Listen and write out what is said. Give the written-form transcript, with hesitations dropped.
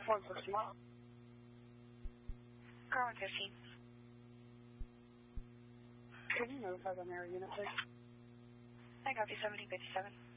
160 miles. Car 115. Can you notify the mirror unit, please? I got you 1757.